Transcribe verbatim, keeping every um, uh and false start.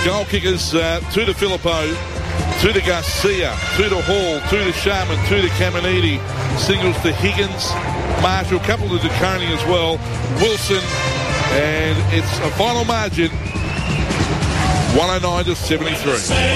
goal kickers, uh, two to Filippo, two to Garcia, two to Hall, two to Sharman, two to Caminiti, singles to Higgins, Marshall, a couple to DeConey as well, Wilson, and it's a final margin one oh nine to seventy-three.